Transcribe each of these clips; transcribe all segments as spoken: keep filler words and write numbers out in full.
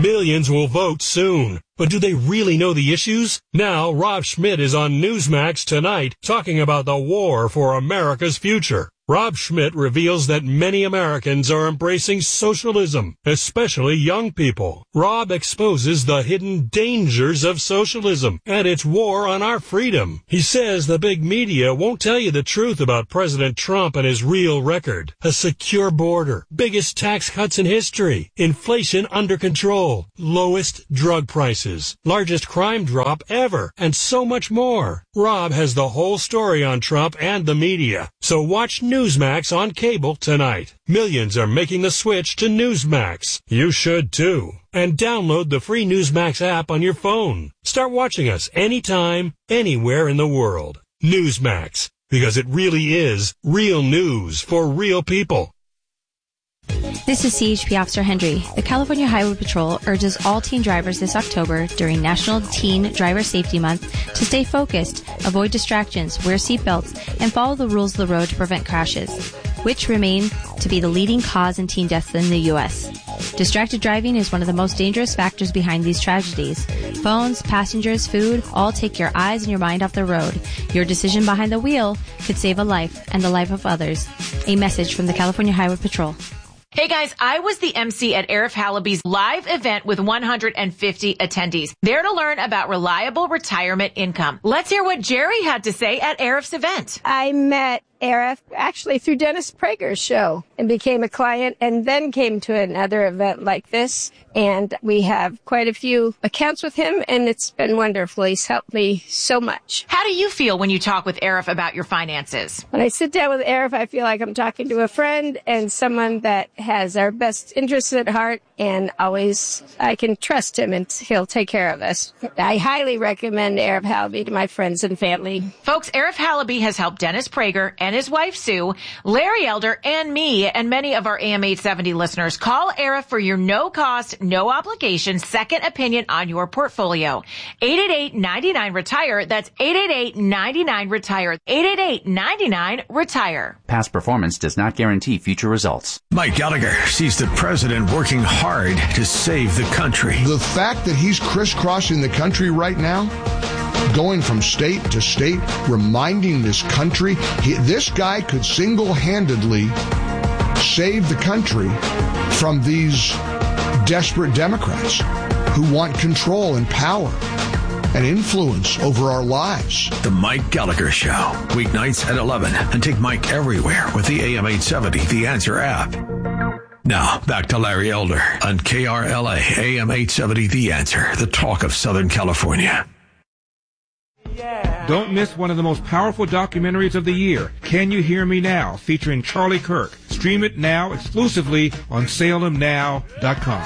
Millions will vote soon. But do they really know the issues? Now, Rob Schmidt is on Newsmax tonight talking about the war for America's future. Rob Schmidt reveals that many Americans are embracing socialism, especially young people. Rob exposes the hidden dangers of socialism and its war on our freedom. He says the big media won't tell you the truth about President Trump and his real record. A secure border, biggest tax cuts in history, inflation under control, lowest drug prices, largest crime drop ever, and so much more. Rob has the whole story on Trump and the media. So watch Newsmax on cable tonight. Millions are making the switch to Newsmax. You should too. And download the free Newsmax app on your phone. Start watching us anytime, anywhere in the world. Newsmax, because it really is real news for real people. This is C H P Officer Hendry. The California Highway Patrol urges all teen drivers this October during National Teen Driver Safety Month to stay focused, avoid distractions, wear seatbelts, and follow the rules of the road to prevent crashes, which remain to be the leading cause in teen deaths in the U S. Distracted driving is one of the most dangerous factors behind these tragedies. Phones, passengers, food, all take your eyes and your mind off the road. Your decision behind the wheel could save a life and the life of others. A message from the California Highway Patrol. Hey guys, I was the M C at Arif Halaby's live event with one hundred fifty attendees. There to learn about reliable retirement income. Let's hear what Jerry had to say at Arif's event. I met Arif actually through Dennis Prager's show and became a client and then came to another event like this. And we have quite a few accounts with him, and it's been wonderful. He's helped me so much. How do you feel when you talk with Arif about your finances? When I sit down with Arif, I feel like I'm talking to a friend and someone that has our best interests at heart, and always I can trust him and he'll take care of us. I highly recommend Arif Halaby to my friends and family. Folks, Arif Halaby has helped Dennis Prager and his wife Sue, Larry Elder, and me, and many of our A M eight seventy listeners. Call Arif for your no-cost, no obligation second opinion on your portfolio. eight eight eight, nine nine, retire. That's eight eight eight, nine nine, retire. eight eight eight, nine nine, retire. Past performance does not guarantee future results. Mike Gallagher sees the president working hard to save the country. The fact that he's crisscrossing the country right now, going from state to state, reminding this country, he, this guy could single-handedly save the country from these desperate Democrats who want control and power and influence over our lives. The Mike Gallagher Show, weeknights at eleven, and take Mike everywhere with the A M eight seventy The Answer app. Now, back to Larry Elder on K R L A A M eight seventy The Answer, the talk of Southern California. Don't miss one of the most powerful documentaries of the year, Can You Hear Me Now, featuring Charlie Kirk. Stream it now exclusively on Salem Now dot com.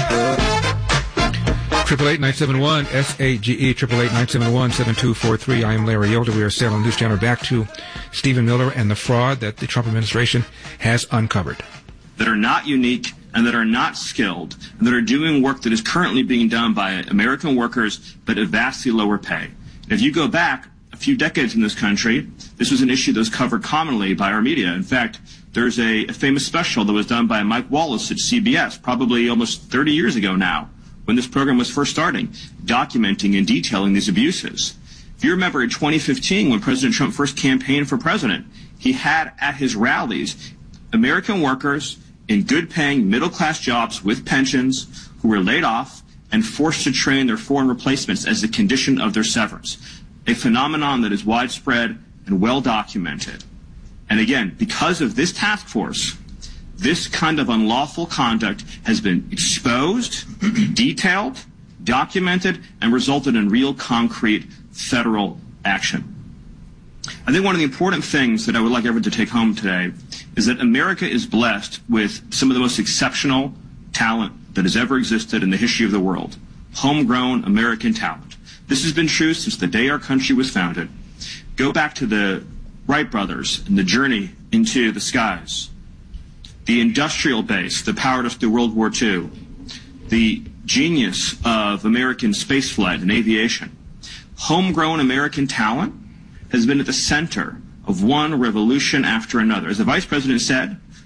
Triple eight nine seven one S A G E triple eight nine seven one seven two four three. I am Larry Elder. We are Salem News Channel. Back to Stephen Miller and the fraud that the Trump administration has uncovered. That are not unique and that are not skilled and that are doing work that is currently being done by American workers but at vastly lower pay. And if you go back a few decades in this country, this was an issue that was covered commonly by our media. In fact, there's a, a famous special that was done by Mike Wallace at C B S probably almost thirty years ago now, when this program was first starting, documenting and detailing these abuses. If you remember in twenty fifteen, when President Trump first campaigned for president, he had at his rallies American workers in good-paying middle-class jobs with pensions who were laid off and forced to train their foreign replacements as the condition of their severance, a phenomenon that is widespread and well-documented. And again, because of this task force, this kind of unlawful conduct has been exposed, detailed, documented, and resulted in real concrete federal action. I think one of the important things that I would like everyone to take home today is that America is blessed with some of the most exceptional talent that has ever existed in the history of the world. Homegrown American talent. This has been true since the day our country was founded. Go back to the Wright brothers and the journey into the skies. The industrial base that powered us through World War Two. The genius of American spaceflight and aviation. Homegrown American talent has been at the center of one revolution after another. As the Vice President said,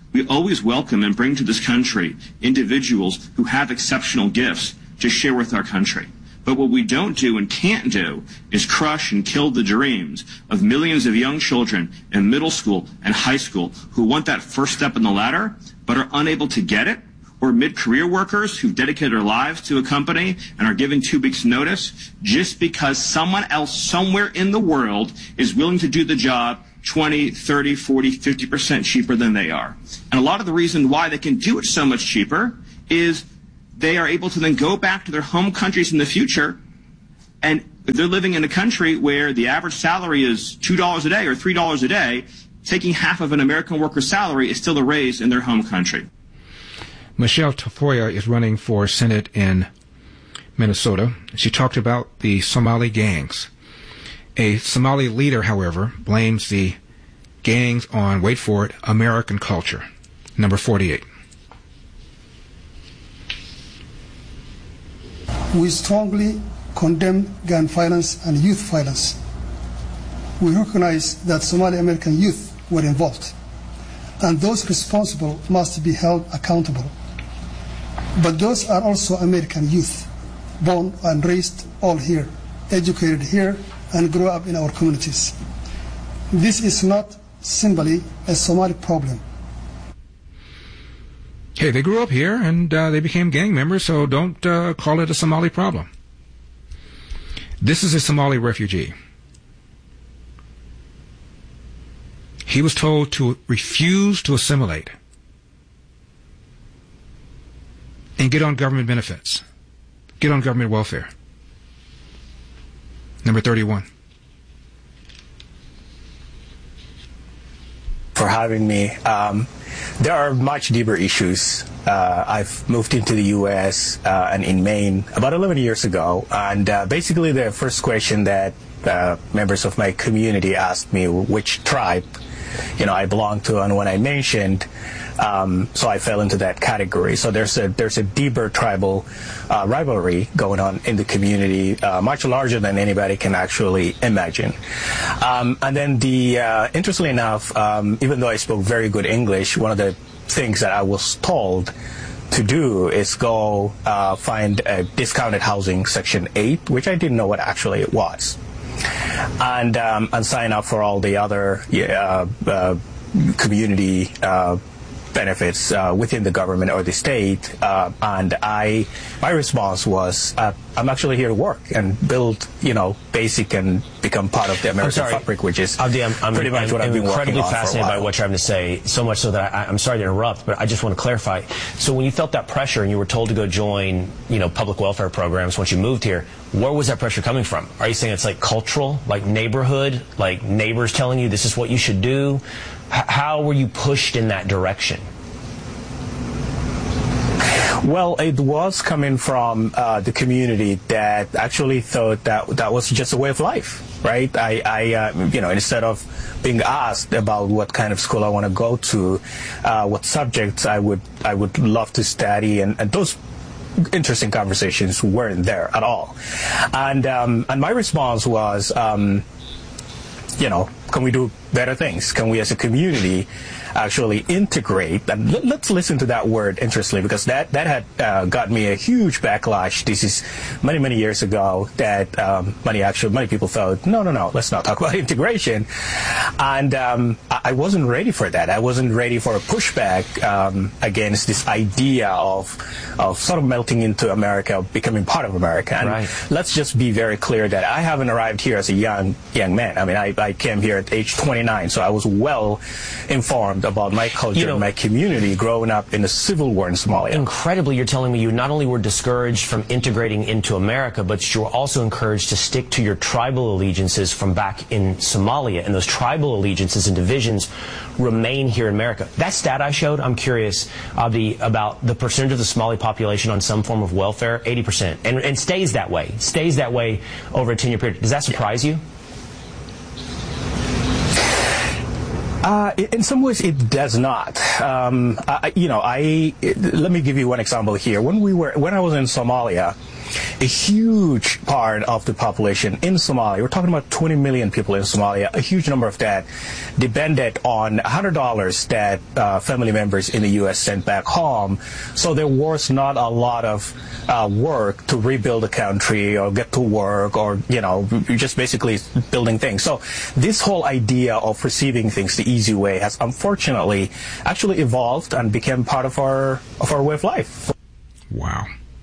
We always welcome and bring to this country individuals who have exceptional gifts to share with our country. But what we don't do and can't do is crush and kill the dreams of millions of young children in middle school and high school who want that first step in the ladder but are unable to get it, or mid-career workers who've dedicated their lives to a company and are given two weeks' notice just because someone else somewhere in the world is willing to do the job twenty, thirty, forty, fifty percent cheaper than they are. And a lot of the reason why they can do it so much cheaper is they are able to then go back to their home countries in the future, and if they're living in a country where the average salary is two dollars a day or three dollars a day, taking half of an American worker's salary is still a raise in their home country. Michelle Tafoya is running for Senate in Minnesota. She talked about the Somali gangs. A Somali leader, however, blames the gangs on, wait for it, American culture. Number forty-eight. We strongly condemn gun violence and youth violence. We recognize that Somali American youth were involved, and those responsible must be held accountable. But those are also American youth, born and raised all here, educated here, and grew up in our communities. This is not simply a Somali problem. Hey, they grew up here and uh, they became gang members, so don't uh, call it a Somali problem. This is a Somali refugee. He was told to refuse to assimilate and get on government benefits, get on government welfare. Number thirty-one. For having me. Um, there are much deeper issues. Uh, I've moved into the U S uh, and in Maine about eleven years ago, and uh, basically the first question that uh, members of my community asked me which tribe, you know, I belong to, and when I mentioned, um, so I fell into that category. So there's a there's a deeper tribal uh, rivalry going on in the community, uh, much larger than anybody can actually imagine. Um, and then the uh, interestingly enough, um, even though I spoke very good English, one of the things that I was told to do is go uh, find a discounted housing section eight, which I didn't know what actually it was, and um, and sign up for all the other uh, uh, community uh, benefits uh, within the government or the state. Uh, and I, my response was, uh, I'm actually here to work and build, you know, basic and become part of the American fabric, which is Abdi, I'm, I'm, pretty much I'm, what I'm I've been incredibly working on fascinated for a while. by what you're having to say, so much so that I, I'm sorry to interrupt, but I just want to clarify. So when you felt that pressure and you were told to go join, you know, public welfare programs once you moved here, where was that pressure coming from? Are you saying it's like cultural, like neighborhood, like neighbors telling you this is what you should do? H- how were you pushed in that direction? Well, it was coming from uh, the community that actually thought that that was just a way of life, right? I, I uh, you know, instead of being asked about what kind of school I want to go to, uh, what subjects I would I would love to study, and, and those interesting conversations weren't there at all. And um, and my response was, um, you know, can we do better things? Can we as a community actually integrate? And l- let's listen to that word, interestingly, because that, that had uh, got me a huge backlash. This is many, many years ago that um, many actually, many people thought, no, no, no, let's not talk about integration. And um, I, I wasn't ready for that. I wasn't ready for a pushback um, against this idea of of sort of melting into America, becoming part of America. And right. Let's just be very clear that I haven't arrived here as a young young man. I mean, I, I came here at age twenty-nine, so I was well informed about my culture, you know, and my community growing up in the civil war in Somalia. Incredibly, you're telling me you not only were discouraged from integrating into America, but you were also encouraged to stick to your tribal allegiances from back in Somalia, and those tribal allegiances and divisions remain here in America. That stat I showed, I'm curious, Abdi, about the percentage of the Somali population on some form of welfare, eighty percent, and, and stays that way, stays that way over a ten-year period. Does that surprise you? Uh, in some ways, it does not. Um, I, you know, I let me give you one example here. When we were, when I was in Somalia, a huge part of the population in Somalia, we're talking about twenty million people in Somalia, a huge number of that depended on one hundred dollars that uh, family members in the U S sent back home. So there was not a lot of uh, work to rebuild the country or get to work, or, you know, you're just basically building things. So this whole idea of receiving things the easy way has unfortunately actually evolved and became part of our of our way of life. Wow.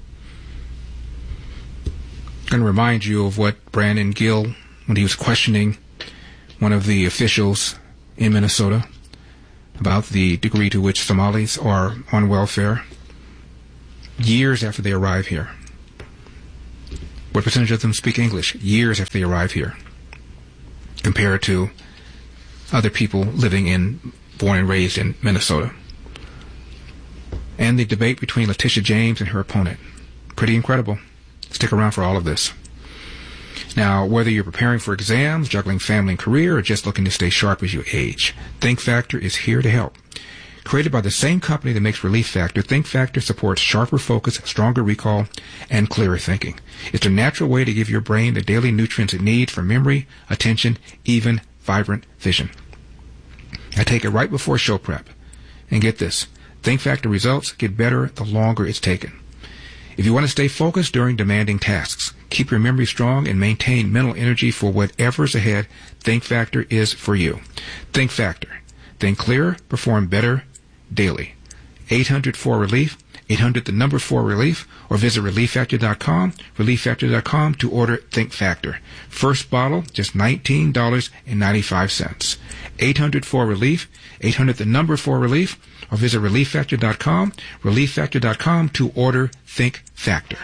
I'm going to remind you of what Brandon Gill, when he was questioning one of the officials in Minnesota about the degree to which Somalis are on welfare years after they arrive here. What percentage of them speak English years after they arrive here compared to other people living in, born and raised in Minnesota? And the debate between Letitia James and her opponent. Pretty incredible. Stick around for all of this. Now, whether you're preparing for exams, juggling family and career, or just looking to stay sharp as you age, Think Factor is here to help. Created by the same company that makes Relief Factor, Think Factor supports sharper focus, stronger recall, and clearer thinking. It's a natural way to give your brain the daily nutrients it needs for memory, attention, even vibrant vision. I take it right before show prep. And get this, Think Factor results get better the longer it's taken. If you want to stay focused during demanding tasks, keep your memory strong, and maintain mental energy for whatever's ahead, Think Factor is for you. Think Factor. Think clearer, perform better daily. eight hundred four relief, eight hundred the number four relief, or visit relief factor dot com, relief factor dot com to order Think Factor. First bottle, just nineteen dollars and ninety-five cents. eight hundred four relief, eight hundred the number four relief, or visit relief factor dot com, relief factor dot com to order Think Factor.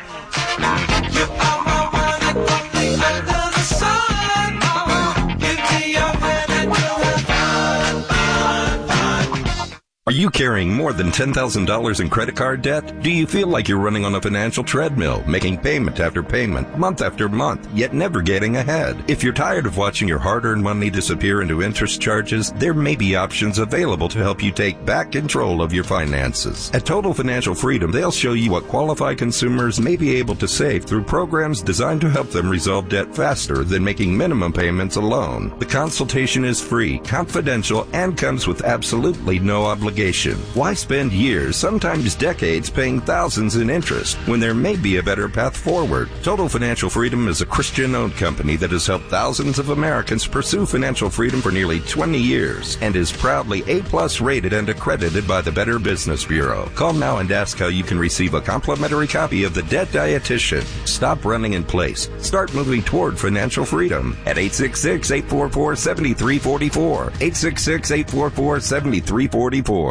Are you carrying more than ten thousand dollars in credit card debt? Do you feel like you're running on a financial treadmill, making payment after payment, month after month, yet never getting ahead? If you're tired of watching your hard-earned money disappear into interest charges, there may be options available to help you take back control of your finances. At Total Financial Freedom, they'll show you what qualified consumers may be able to save through programs designed to help them resolve debt faster than making minimum payments alone. The consultation is free, confidential, and comes with absolutely no obligation. Why spend years, sometimes decades, paying thousands in interest when there may be a better path forward? Total Financial Freedom is a Christian-owned company that has helped thousands of Americans pursue financial freedom for nearly twenty years and is proudly A-plus rated and accredited by the Better Business Bureau. Call now and ask how you can receive a complimentary copy of The Debt Dietitian. Stop running in place. Start moving toward financial freedom at eight six six, eight four four, seven three four four, eight six six, eight four four, seven three four four.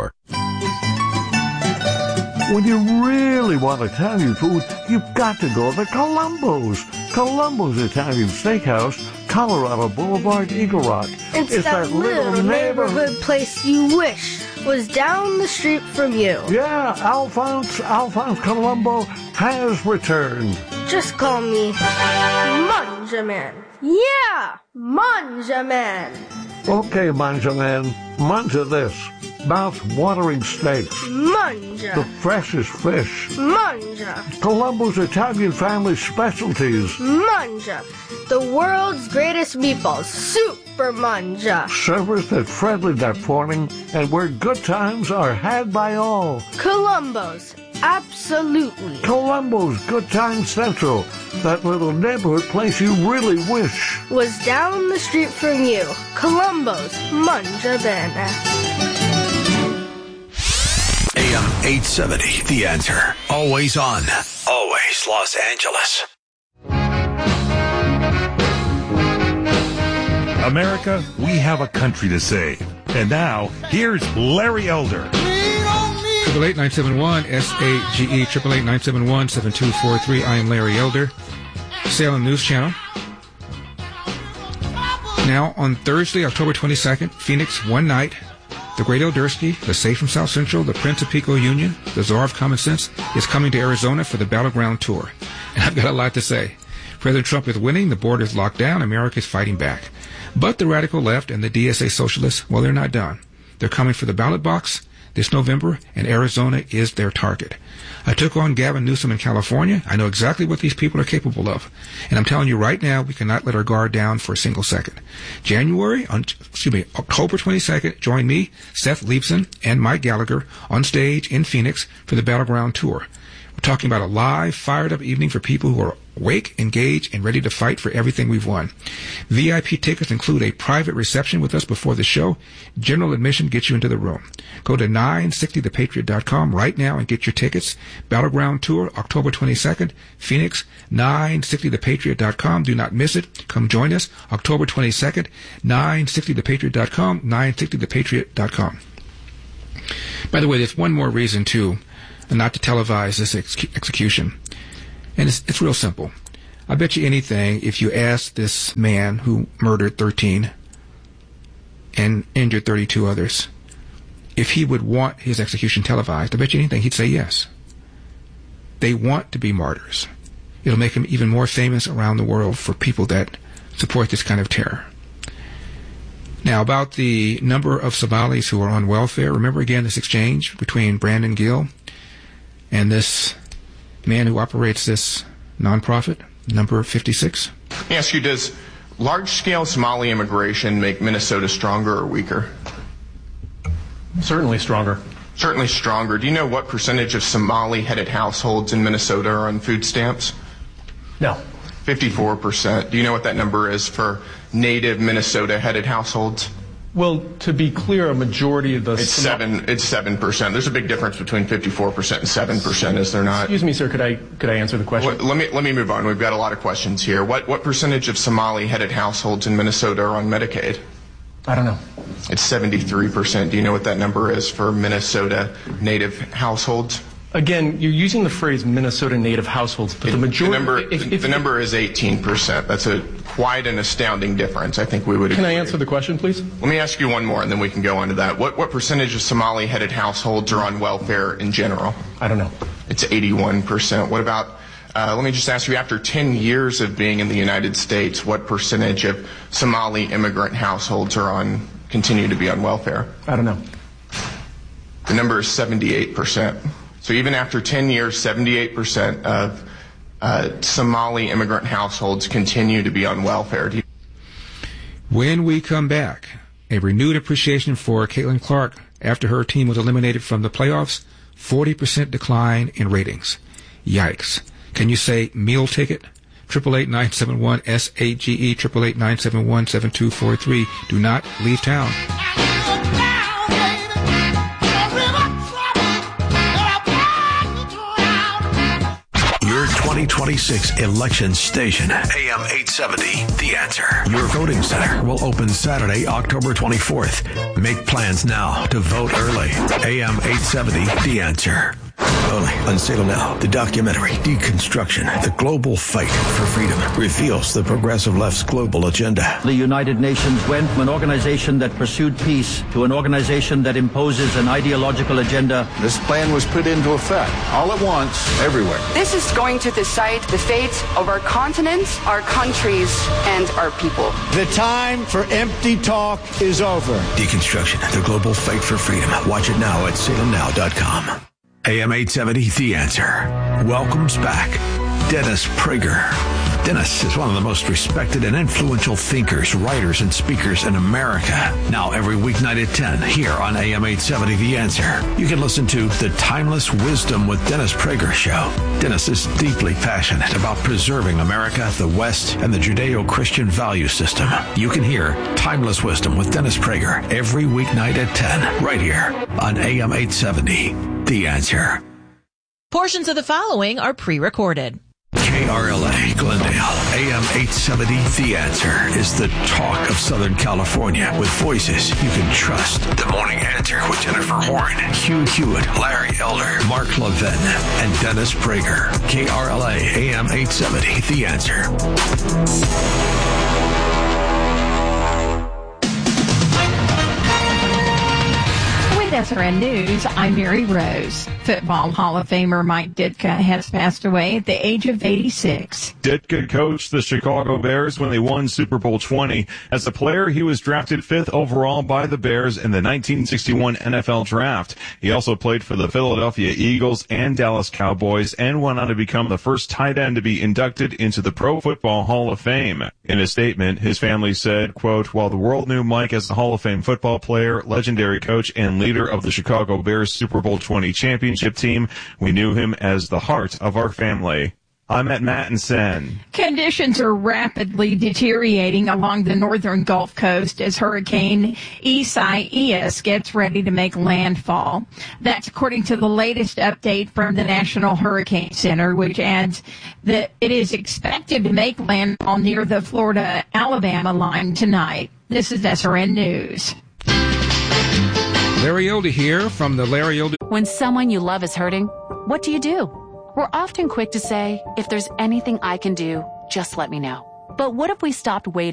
When you really want Italian food, you've got to go to Columbo's. Columbo's Italian Steakhouse, Colorado Boulevard, Eagle Rock. It's, it's that, that little neighborhood, neighborhood place you wish was down the street from you. Yeah, Alphonse, Alphonse Columbo has returned. Just call me Manjaman. Yeah, Manjaman. Okay, Manjaman, manja this. Mouth-watering steaks. Manja. The freshest fish. Manja. Columbo's Italian family specialties. Manja. The world's greatest meatballs. Super Manja. Service that's friendly that morning and where good times are had by all. Columbo's. Absolutely. Columbo's Good Time Central. That little neighborhood place you really wish was down the street from you. Columbo's Manja Bene. A M eight seventy, The Answer. Always on. Always Los Angeles. America, we have a country to save. And now, here's Larry Elder. Triple eight nine seven one S A G E triple eight nine seven one seven two four three. I am Larry Elder, Salem News Channel. Now on Thursday, October twenty-second, Phoenix One Night. The Great Eldersky, the Safe from South Central, the Prince of Pico Union, the Czar of Common Sense is coming to Arizona for the Battleground Tour. And I've got a lot to say. President Trump is winning, the border is locked down, America is fighting back. But the radical left and the D S A socialists, well, they're not done. They're coming for the ballot box, this November, and Arizona is their target. I took on Gavin Newsom in California. I know exactly what these people are capable of. And I'm telling you right now, we cannot let our guard down for a single second. January, on, excuse me, October twenty-second, join me, Seth Leibson, and Mike Gallagher on stage in Phoenix for the Battleground Tour. We're talking about a live, fired-up evening for people who are awake, engaged, and ready to fight for everything we've won. V I P tickets include a private reception with us before the show. General admission gets you into the room. Go to nine sixty the patriot dot com right now and get your tickets. Battleground Tour, October twenty-second, Phoenix, nine sixty the patriot dot com. Do not miss it. Come join us, October twenty-second, nine sixty the patriot dot com, nine sixty the patriot dot com. By the way, there's one more reason, too, not to televise this ex- execution. And it's, it's real simple. I bet you anything, if you ask this man who murdered thirteen and injured thirty-two others, if he would want his execution televised, I bet you anything he'd say yes. They want to be martyrs. It'll make him even more famous around the world for people that support this kind of terror. Now, about the number of Somalis who are on welfare, remember again this exchange between Brandon Gill and this man who operates this nonprofit, number fifty-six? Let me ask you, does large-scale Somali immigration make Minnesota stronger or weaker? Certainly stronger. Certainly stronger. Do you know what percentage of Somali-headed households in Minnesota are on food stamps? No. fifty-four percent. Do you know what that number is for native Minnesota-headed households? Well, to be clear, a majority of the... It's Som- seven. It's seven percent. There's a big difference between fifty-four percent and seven percent, is there not? Excuse me, sir. Could I could I answer the question? Well, let me let me move on. We've got a lot of questions here. What what percentage of Somali-headed households in Minnesota are on Medicaid? I don't know. It's seventy-three percent. Do you know what that number is for Minnesota native households? Again, you're using the phrase Minnesota native households, but it, the majority... The number, if, if, the number is eighteen percent. That's a quite an astounding difference. I think we would Can agree. I answer the question, please? Let me ask you one more, and then we can go on to that. What, what percentage of Somali-headed households are on welfare in general? I don't know. It's eighty-one percent. What about... Uh, let me just ask you, after ten years of being in the United States, what percentage of Somali immigrant households are on continue to be on welfare? I don't know. The number is seventy-eight percent. So even after ten years, seventy-eight percent of uh, Somali immigrant households continue to be on welfare. Do you- when we come back, a renewed appreciation for Caitlin Clark after her team was eliminated from the playoffs, forty percent decline in ratings. Yikes. Can you say meal ticket? triple eight nine seven one S A G E, triple eight nine seven one seven two four three. Do not leave town. Your twenty twenty-six election station, A M eight seventy, The Answer. Your voting center will open Saturday, October twenty-fourth. Make plans now to vote early. A M eight seventy, The Answer. Only on sale now. The documentary, Deconstruction, The Global Fight for Freedom, reveals the progressive left's global agenda. The United Nations went from an organization that pursued peace to an organization that imposes an ideological agenda. This plan was put into effect all at once, everywhere. This is going to decide the fate of our continents, our countries, and our people. The time for empty talk is over. Deconstruction, The Global Fight for Freedom. Watch it now at salem now dot com. A M eight seventy, The Answer, welcomes back Dennis Prager. Dennis is one of the most respected and influential thinkers, writers, and speakers in America. Now every weeknight at ten, here on A M eight seventy, The Answer, you can listen to The Timeless Wisdom with Dennis Prager show. Dennis is deeply passionate about preserving America, the West, and the Judeo-Christian value system. You can hear Timeless Wisdom with Dennis Prager every weeknight at ten, right here on A M eight seventy, The Answer. Portions of the following are pre-recorded. K R L A, Glendale, A M eight seventy, The Answer is the talk of Southern California with voices you can trust. The Morning Answer with Jennifer Horn, Hugh Hewitt, Larry Elder, Mark Levin, and Dennis Prager. K R L A, A M eight seventy, The Answer. S R N News, I'm Mary Rose. Football Hall of Famer Mike Ditka has passed away at the age of eighty-six. Ditka coached the Chicago Bears when they won Super Bowl twenty. As a player, he was drafted fifth overall by the Bears in the nineteen sixty-one N F L Draft. He also played for the Philadelphia Eagles and Dallas Cowboys and went on to become the first tight end to be inducted into the Pro Football Hall of Fame. In a statement, his family said, quote, while the world knew Mike as the Hall of Fame football player, legendary coach, and leader of the Chicago Bears Super Bowl twenty championship team, we knew him as the heart of our family. I'm at Mattinson. Conditions are rapidly deteriorating along the northern Gulf Coast as Hurricane Isaias gets ready to make landfall. That's according to the latest update from the National Hurricane Center, which adds that it is expected to make landfall near the Florida-Alabama line tonight. This is S R N News. Larry Elder here from the Larry Elder. When someone you love is hurting, what do you do? We're often quick to say, if there's anything I can do, just let me know. But what if we stopped waiting?